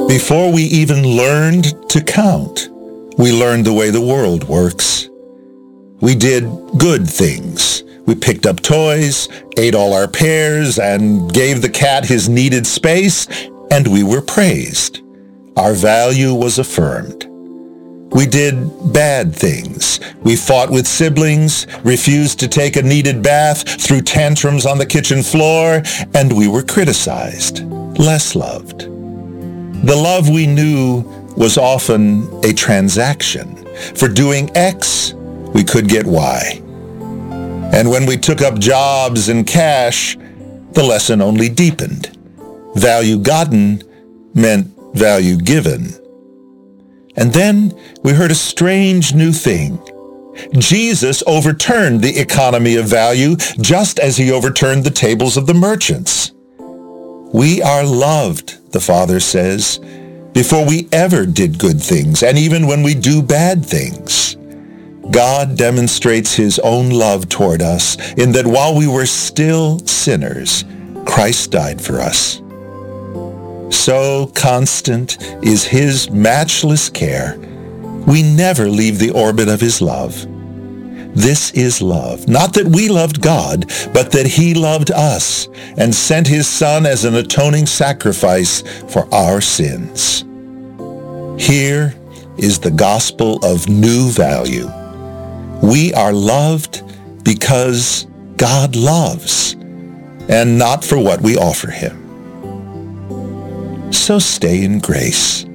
Before we even learned to count, we learned the way the world works. We did good things. We picked up toys, ate all our pears, and gave the cat his needed space, and we were praised. Our value was affirmed. We did bad things. We fought with siblings, refused to take a needed bath, threw tantrums on the kitchen floor, and we were criticized, less loved. The love we knew was often a transaction. For doing X, we could get Y. And when we took up jobs and cash, the lesson only deepened. Value gotten meant value given. And then we heard a strange new thing. Jesus overturned the economy of value just as he overturned the tables of the merchants. We are loved, the Father says, before we ever did good things, and even when we do bad things. God demonstrates his own love toward us in that while we were still sinners, Christ died for us. So constant is his matchless care, we never leave the orbit of his love. This is love, not that we loved God, but that he loved us and sent his Son as an atoning sacrifice for our sins. Here is the gospel of new value. We are loved because God loves, and not for what we offer him. So stay in grace.